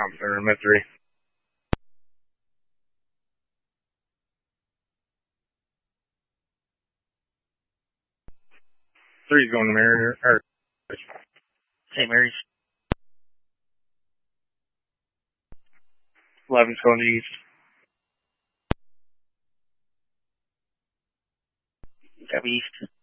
Center, I'm at 3. 3's going to Mary, or St. Mary's. 11's going to East. Copy East.